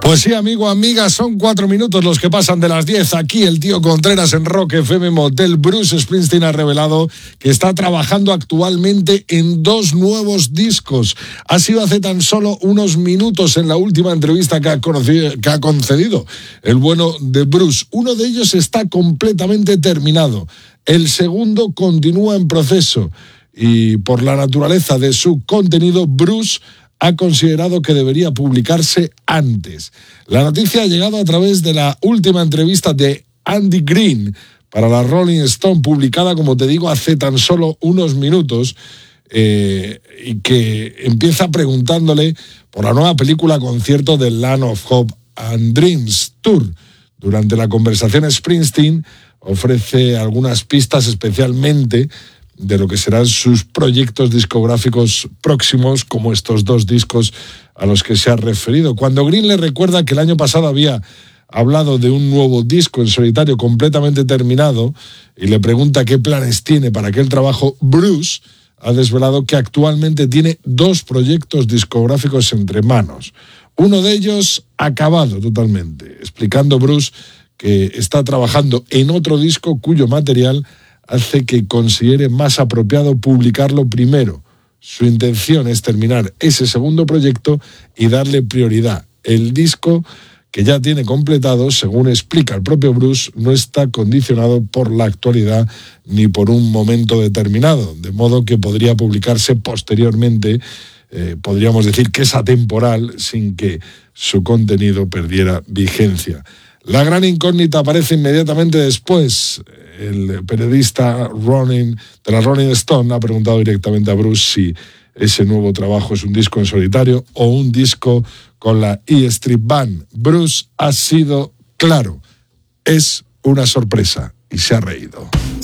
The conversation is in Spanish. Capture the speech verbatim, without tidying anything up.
Pues sí, amigo, amiga, son cuatro minutos los que pasan de las diez. Aquí el tío Contreras en Rock F M Motel. Bruce Springsteen ha revelado que está trabajando actualmente en dos nuevos discos. Ha sido hace tan solo unos minutos en la última entrevista que ha, conocido, que ha concedido el bueno de Bruce. Uno de ellos está completamente terminado. El segundo continúa en proceso. Y por la naturaleza de su contenido, Bruce ha considerado que debería publicarse antes. La noticia ha llegado a través de la última entrevista de Andy Green para la Rolling Stone, publicada, como te digo, hace tan solo unos minutos, eh, y que empieza preguntándole por la nueva película concierto del Land of Hope and Dreams Tour. Durante la conversación, Springsteen ofrece algunas pistas, especialmente de lo que serán sus proyectos discográficos próximos, como estos dos discos a los que se ha referido. Cuando Green le recuerda que el año pasado había hablado de un nuevo disco en solitario completamente terminado y le pregunta qué planes tiene para aquel trabajo, Bruce ha desvelado que actualmente tiene dos proyectos discográficos entre manos. Uno de ellos acabado totalmente, explicando Bruce que está trabajando en otro disco cuyo material hace que considere más apropiado publicarlo primero. Su intención es terminar ese segundo proyecto y darle prioridad. El disco que ya tiene completado, según explica el propio Bruce, no está condicionado por la actualidad ni por un momento determinado, de modo que podría publicarse posteriormente, eh, podríamos decir que es atemporal, sin que su contenido perdiera vigencia. La gran incógnita aparece inmediatamente después. El periodista Ronin, de la Rolling Stone ha preguntado directamente a Bruce si ese nuevo trabajo es un disco en solitario o un disco con la E Street Band. Bruce ha sido claro, es una sorpresa y se ha reído.